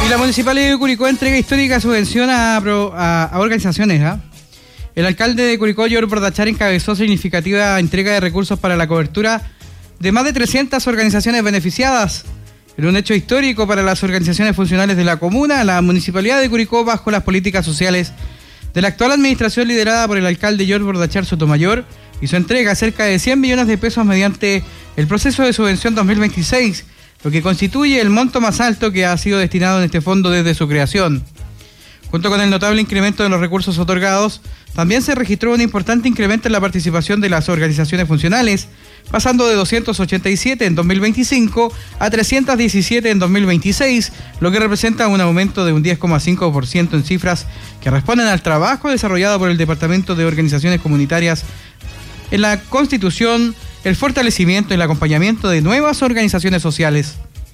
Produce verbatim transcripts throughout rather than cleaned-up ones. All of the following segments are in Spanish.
la Municipalidad de Curicó entrega histórica subvención a, a, a organizaciones. ¿eh? El alcalde de Curicó, George Bordachar, encabezó significativa entrega de recursos para la cobertura de más de trescientas organizaciones beneficiadas. En un hecho histórico para las organizaciones funcionales de la comuna, la Municipalidad de Curicó, bajo las políticas sociales de la actual administración liderada por el alcalde George Bordachar Sotomayor, hizo entrega cerca de cien millones de pesos mediante el proceso de subvención dos mil veintiséis, lo que constituye el monto más alto que ha sido destinado en este fondo desde su creación. Junto con el notable incremento de los recursos otorgados, también se registró un importante incremento en la participación de las organizaciones funcionales, pasando de doscientos ochenta y siete en dos mil veinticinco a trescientos diecisiete en dos mil veintiséis, lo que representa un aumento de un diez coma cinco por ciento en cifras que responden al trabajo desarrollado por el Departamento de Organizaciones Comunitarias en la constitución, el fortalecimiento y el acompañamiento de nuevas organizaciones sociales.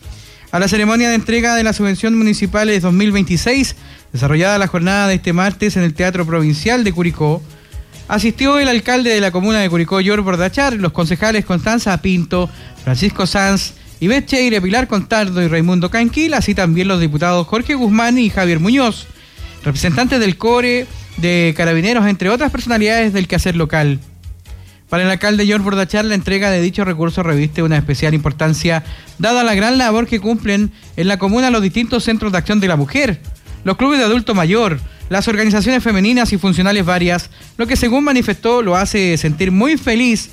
A la ceremonia de entrega de la subvención municipal de dos mil veintiséis, desarrollada la jornada de este martes en el Teatro Provincial de Curicó, asistió el alcalde de la comuna de Curicó, George Bordachar, los concejales Constanza Pinto, Francisco Sanz, Ivette Cheire, Pilar Contardo y Raimundo Canquil, así también los diputados Jorge Guzmán y Javier Muñoz, representantes del CORE, de Carabineros, entre otras personalidades del quehacer local. Para el alcalde George Bordachar, la entrega de dichos recursos reviste una especial importancia, dada la gran labor que cumplen en la comuna los distintos centros de acción de la mujer, los clubes de adulto mayor, las organizaciones femeninas y funcionales varias, lo que, según manifestó, lo hace sentir muy feliz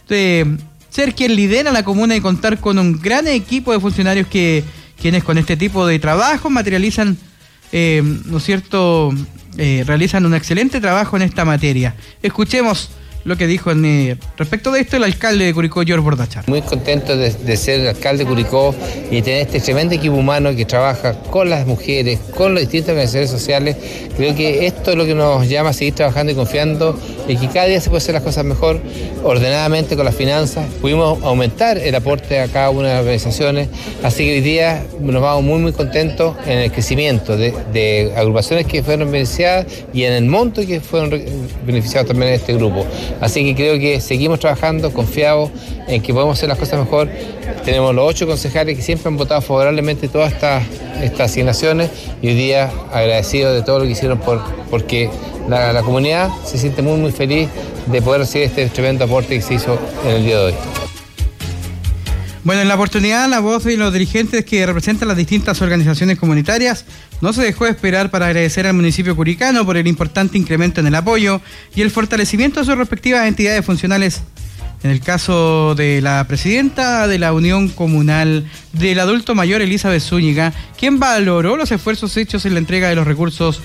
de ser quien lidera la comuna y contar con un gran equipo de funcionarios que quienes con este tipo de trabajo materializan, eh, ¿no es cierto?, eh, realizan un excelente trabajo en esta materia. Escuchemos lo que dijo en, eh, respecto de esto el alcalde de Curicó, George Bordachar. Muy contento de, de ser el alcalde de Curicó y tener este tremendo equipo humano que trabaja con las mujeres, con las distintas organizaciones sociales. Creo que esto es lo que nos llama a seguir trabajando y confiando en que cada día se puede hacer las cosas mejor, ordenadamente con las finanzas. Pudimos aumentar el aporte a cada una de las organizaciones, así que hoy día nos vamos muy muy contentos en el crecimiento de, de agrupaciones que fueron beneficiadas y en el monto que fueron beneficiados también en este grupo. Así que creo que seguimos trabajando, confiados en que podemos hacer las cosas mejor. Tenemos los ocho concejales que siempre han votado favorablemente todas estas, estas asignaciones y hoy día agradecidos de todo lo que hicieron por, porque la, la comunidad se siente muy muy feliz de poder recibir este tremendo aporte que se hizo en el día de hoy. Bueno, en la oportunidad, la voz de los dirigentes que representan las distintas organizaciones comunitarias no se dejó esperar para agradecer al municipio curicano por el importante incremento en el apoyo y el fortalecimiento de sus respectivas entidades funcionales. En el caso de la presidenta de la Unión Comunal del Adulto Mayor, Elizabeth Zúñiga, quien valoró los esfuerzos hechos en la entrega de los recursos